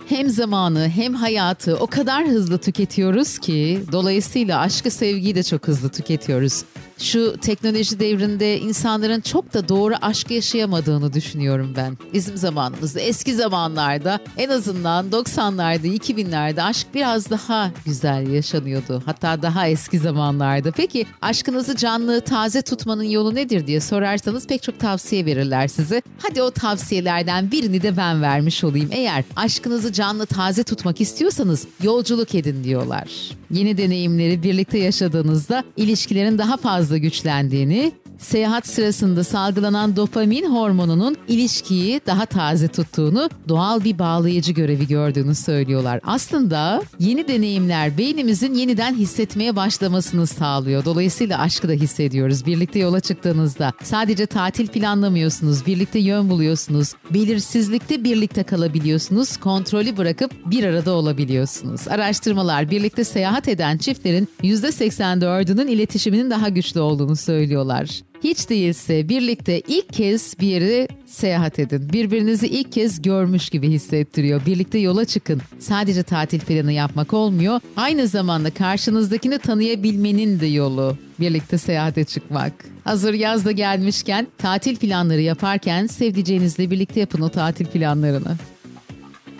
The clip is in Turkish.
Hem zamanı hem hayatı o kadar hızlı tüketiyoruz ki dolayısıyla aşkı sevgiyi de çok hızlı tüketiyoruz. Şu teknoloji devrinde insanların çok da doğru aşk yaşayamadığını düşünüyorum ben. Bizim zamanımızda, eski zamanlarda en azından 90'larda, 2000'lerde aşk biraz daha güzel yaşanıyordu. Hatta daha eski zamanlarda. Peki aşkınızı canlı, taze tutmanın yolu nedir diye sorarsanız pek çok tavsiye verirler size. Hadi o tavsiyelerden birini de ben vermiş olayım. Eğer aşkınızı canlı, taze tutmak istiyorsanız yolculuk edin diyorlar. Yeni deneyimleri birlikte yaşadığınızda ilişkilerin daha fazla güçlendiğini, seyahat sırasında salgılanan dopamin hormonunun ilişkiyi daha taze tuttuğunu, doğal bir bağlayıcı görevi gördüğünü söylüyorlar. Aslında yeni deneyimler beynimizin yeniden hissetmeye başlamasını sağlıyor. Dolayısıyla aşkı da hissediyoruz. Birlikte yola çıktığınızda sadece tatil planlamıyorsunuz, birlikte yön buluyorsunuz, belirsizlikte birlikte kalabiliyorsunuz, kontrolü bırakıp bir arada olabiliyorsunuz. Araştırmalar birlikte seyahat eden çiftlerin %84'ünün iletişiminin daha güçlü olduğunu söylüyorlar. Hiç değilse birlikte ilk kez bir yere seyahat edin. Birbirinizi ilk kez görmüş gibi hissettiriyor. Birlikte yola çıkın. Sadece tatil planı yapmak olmuyor. Aynı zamanda karşınızdakini tanıyabilmenin de yolu birlikte seyahate çıkmak. Hazır yaz da gelmişken tatil planları yaparken sevdiceğinizle birlikte yapın o tatil planlarını.